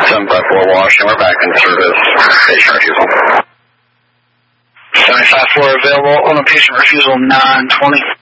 754 Washington, we're back in service. Patient refusal. 754 available on the patient refusal 920.